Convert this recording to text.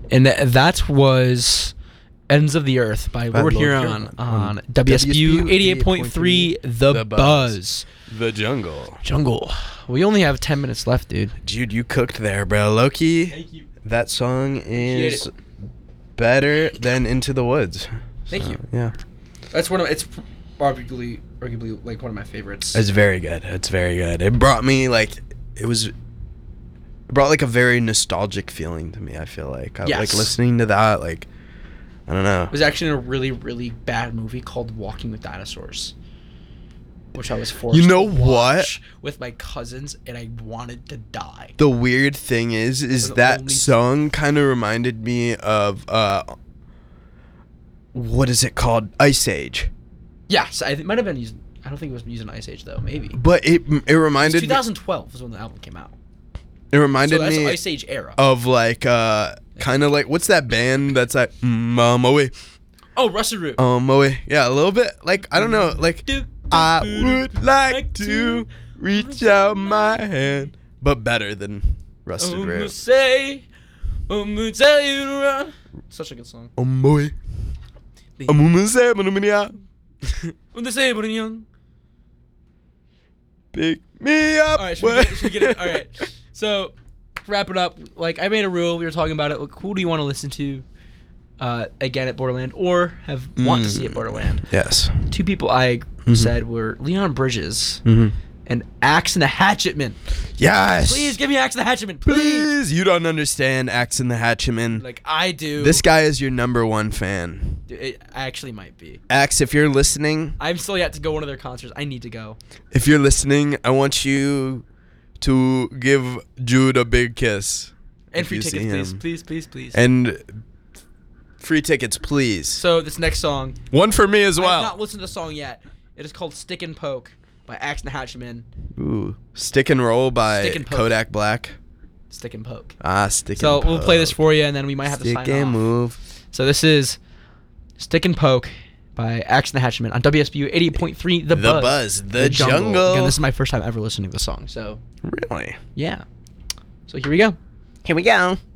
And that was Ends of the Earth by Lord Huron on WSBU 88.3 The Buzz. The Jungle. We only have 10 minutes left, dude. Dude, you cooked there, bro. Loki, Thank you. that song is better than Into the Woods. Thank you. Yeah. It's arguably like one of my favorites. It's very good. It brought me like it brought like a very nostalgic feeling to me. I feel like like listening to that. Like I don't know. It was actually in a really, really bad movie called Walking with Dinosaurs, which I was forced to watch with my cousins, and I wanted to die. The weird thing is that song kind of reminded me of what is it called? Ice Age. Yes, it might have been used. I don't think it was used in Ice Age though. Maybe. But it reminded 2012 was when the album came out. It reminded so that's me Ice Age era of like kind of like what's that band that's like Moe? Oh, Rusted Root. Moe. Yeah, a little bit. Like I don't know. Like I would like to reach out my hand, but better than Rusted Root. I'm gonna tell you to run. Such a good song. Moe. When they say, but I'm young. Pick me up. All right, should we get it? All right. So, wrap it up. Like, I made a rule. We were talking about it. Like, who do you want to listen to again at Borderland or want to see at Borderland? Yes. Two people I said were Leon Bridges and Axe and the Hatchetman. Yes. Please give me Axe and the Hatchetman. Please. You don't understand Axe and the Hatchetman. Like, I do. This guy is your number one fan. It actually might be. Axe, if you're listening. I'm still yet to go to one of their concerts. I need to go. If you're listening, I want you to give Jude a big kiss. And free tickets, please. Please. And free tickets, please. So this next song. One for me as well. I have not listened to the song yet. It is called Stick and Poke by Axe and the Hatchetman. Ooh. Stick and Roll by Kodak Black. Stick and Poke. Stick and Poke. So we'll play this for you, and then we might have to sign off. Stick and move. So this is Stick and Poke by Axe and the Hatchetman on WSBU 88.3 The Buzz. The Jungle. Again, this is my first time ever listening to the song. So really? Yeah. So here we go. Here we go.